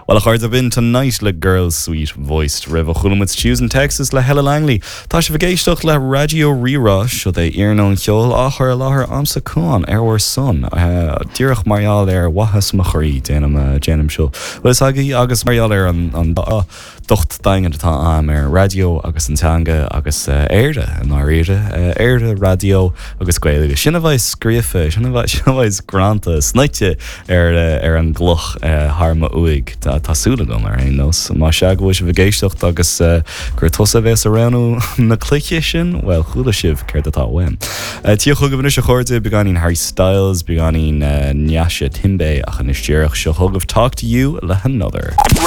Well a chuir a bin tonight le Girls Sweet voiced rih chulamid Choose in Texas le Hella Langley. Tá se bhgéisteach le radio rírá seo é iarnón ceol á chuir láthair amsa cúin ar son. Díreach mariaal wahas ma choirí déanam seo. Well is agus mariaal an docht daingad atá am radio agus an teanga agus éirde an éirde radio agus gcuile sinna bhaid scríofa sinna bhaid granta sneite ar an gluch harma uig tásúla gom ar ein nos má se go se bhgéisteach agus gur tosa bheits a ranú na clici sin well chuúla sibh céir atá bhain. Tí chu go bhna se chuirte beganín Harry Styles beganín Nyasha Timbe ach an istíireach seo thugah Talk to You le another.